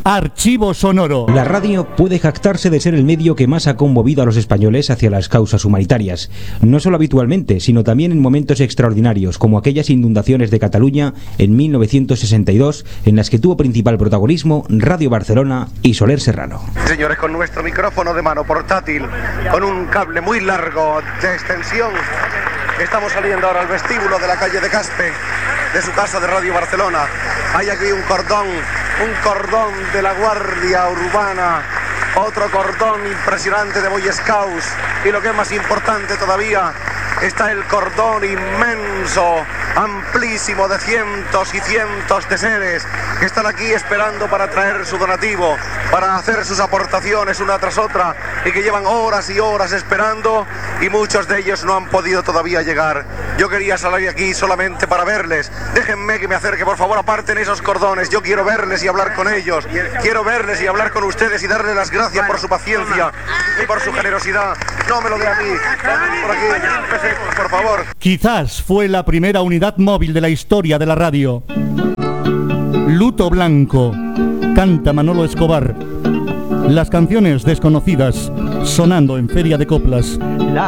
Archivo Sonoro. La radio puede jactarse de ser el medio que más ha conmovido a los españoles hacia las causas humanitarias, no solo habitualmente, sino también en momentos extraordinarios, como aquellas inundaciones de Cataluña en 1962, en las que tuvo principal protagonismo Radio Barcelona y Soler Serrano. Señores, con nuestro micrófono de mano portátil, con un cable muy largo de extensión, estamos saliendo ahora al vestíbulo de la calle de Caspe, de su casa de Radio Barcelona. Hay aquí un cordón de la Guardia Urbana, otro cordón impresionante de Boy Scouts, y lo que es más importante todavía, está el cordón inmenso, amplísimo, de cientos y cientos de seres que están aquí esperando para traer su donativo, para hacer sus aportaciones una tras otra, y que llevan horas y horas esperando, y muchos de ellos no han podido todavía llegar. Yo quería salir aquí solamente para verles. Déjenme que me acerque, por favor, aparten esos cordones. Yo quiero verles y hablar con ellos. Quiero verles y hablar con ustedes y darles las gracias por su paciencia y por su generosidad. No me lo dé a mí. Dame por aquí, por favor. Quizás fue la primera unidad móvil de la historia de la radio. Luto Blanco. Canta Manolo Escobar. Las canciones desconocidas sonando en Feria de Coplas.